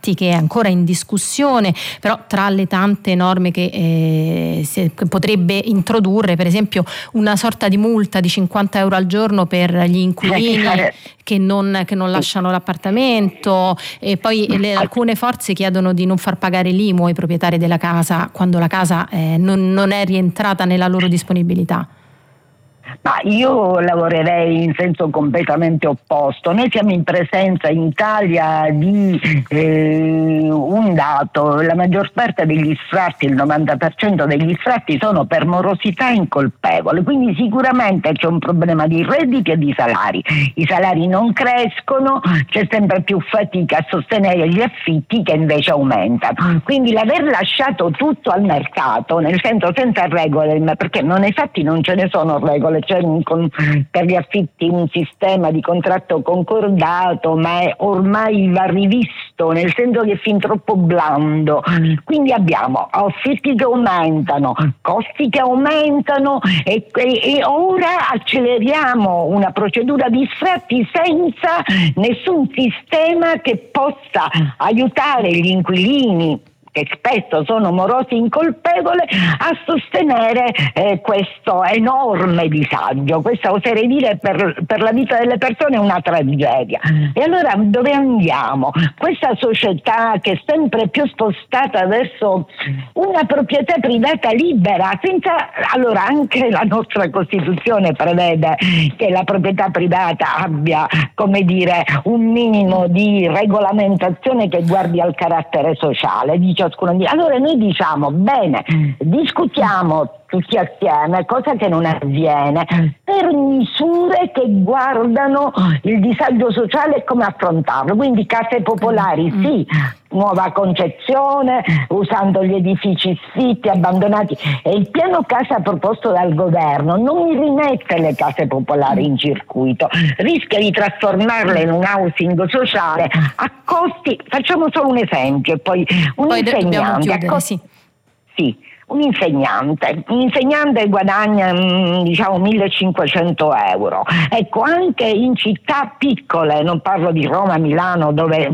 che è ancora in discussione, però tra le tante norme che potrebbe introdurre, per esempio una sorta di multa di 50 euro al giorno per gli inquilini che non lasciano l'appartamento, e poi alcune forze chiedono di non far pagare l'IMU ai proprietari della casa quando la casa non è rientrata nella loro disponibilità. Ma io lavorerei in senso completamente opposto. Noi siamo in presenza in Italia di un dato: la maggior parte degli sfratti, il 90% degli sfratti, sono per morosità incolpevole, quindi sicuramente c'è un problema di redditi e di salari. I salari non crescono, c'è sempre più fatica a sostenere gli affitti che invece aumentano. Quindi l'aver lasciato tutto al mercato, nel senso senza regole, perché nei fatti non ce ne sono regole, c'è per gli affitti un sistema di contratto concordato, ma ormai va rivisto, nel senso che è fin troppo blando. Quindi abbiamo affitti che aumentano, costi che aumentano e ora acceleriamo una procedura di sfratti senza nessun sistema che possa aiutare gli inquilini, che spesso sono morosi incolpevoli, a sostenere questo enorme disagio. Questa, oserei dire, per la vita delle persone è una tragedia. E allora dove andiamo? Questa società che è sempre più spostata verso una proprietà privata libera, allora anche la nostra Costituzione prevede che la proprietà privata abbia, come dire, un minimo di regolamentazione che guardi al carattere sociale di ciascuno. Allora noi diciamo: bene, discutiamo tutti assieme, cosa che non avviene, per misure che guardano il disagio sociale e come affrontarlo. Quindi case popolari sì, nuova concezione, usando gli edifici sfitti, abbandonati, e il piano casa proposto dal governo non rimette le case popolari in circuito, rischia di trasformarle in un housing sociale a costi. Facciamo solo un esempio, e poi insegnante, sì. Un insegnante guadagna 1.500 euro. Ecco, anche in città piccole, non parlo di Roma, Milano, dove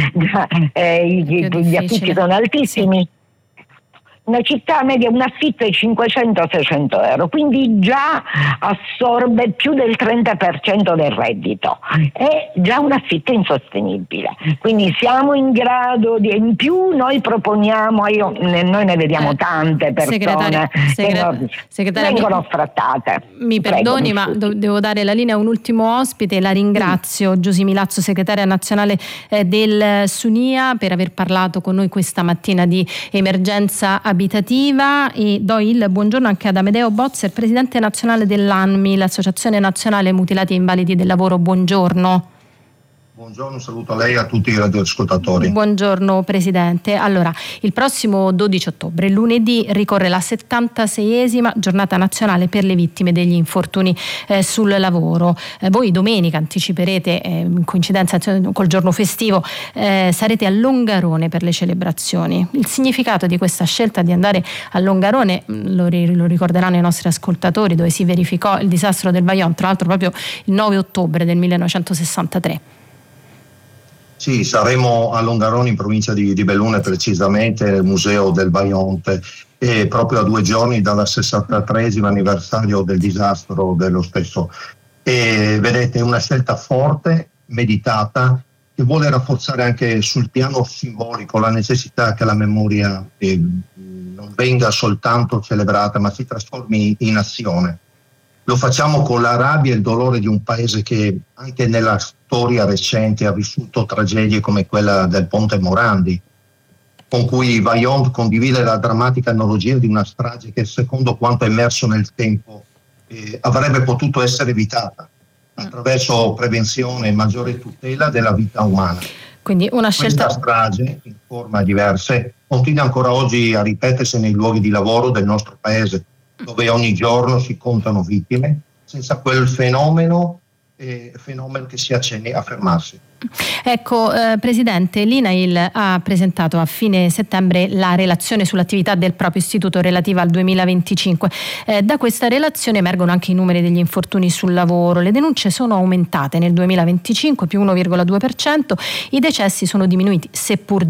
gli affitti sono altissimi, una città media, un affitto è 500-600 euro, quindi già assorbe più del 30% del reddito, è già un affitto insostenibile. Quindi siamo in grado di, in più noi proponiamo, noi ne vediamo tante persone che vengono sfrattate. Mi perdoni, ma devo dare la linea a un ultimo ospite. La ringrazio, Giusy Milazzo, segretaria nazionale del Sunia, per aver parlato con noi questa mattina di emergenza abitativa, e do il buongiorno anche ad Amedeo Bozzer, presidente nazionale dell'ANMI, l'Associazione Nazionale Mutilati e Invalidi del Lavoro. Buongiorno. Buongiorno, saluto a lei e a tutti i radioascoltatori. Buongiorno Presidente. Allora, il prossimo 12 ottobre, lunedì, ricorre la 76esima giornata nazionale per le vittime degli infortuni sul lavoro. Voi domenica anticiperete, in coincidenza col giorno festivo, sarete a Longarone per le celebrazioni. Il significato di questa scelta di andare a Longarone lo ricorderanno i nostri ascoltatori, dove si verificò il disastro del Vajont, tra l'altro proprio il 9 ottobre del 1963. Sì, saremo a Longarone, in provincia di Belluno, precisamente nel museo del Vajont, e proprio a 2 giorni dal 63esimo anniversario del disastro dello stesso. E vedete, è una scelta forte, meditata, che vuole rafforzare anche sul piano simbolico la necessità che la memoria non venga soltanto celebrata, ma si trasformi in azione. Lo facciamo con la rabbia e il dolore di un paese che anche nella storia recente ha vissuto tragedie come quella del Ponte Morandi, con cui Vajont condivide la drammatica analogia di una strage che, secondo quanto emerso nel tempo, avrebbe potuto essere evitata attraverso prevenzione e maggiore tutela della vita umana. Quindi una scelta. Questa strage, in forme diverse, continua ancora oggi a ripetersi nei luoghi di lavoro del nostro paese, dove ogni giorno si contano vittime, senza quel fenomeno che si accenni a fermarsi. Ecco, Presidente, l'INAIL ha presentato a fine settembre la relazione sull'attività del proprio istituto relativa al 2025. Da questa relazione emergono anche i numeri degli infortuni sul lavoro. Le denunce sono aumentate nel 2025, più 1,2%, i decessi sono diminuiti, seppur